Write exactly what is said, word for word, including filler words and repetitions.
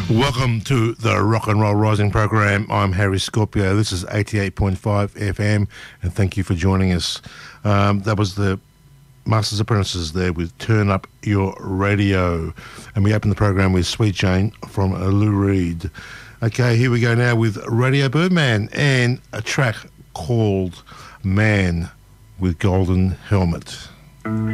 Welcome to the Rock and Roll Rising program. I'm Harry Scorpio. This is eighty-eight point five F M, and thank you for joining us. Um, that was the Masters Apprentices there with Turn Up Your Radio. And we opened the program with Sweet Jane from Lou Reed. Okay, here we go now with Radio Birdman and a track called Man with Golden Helmet.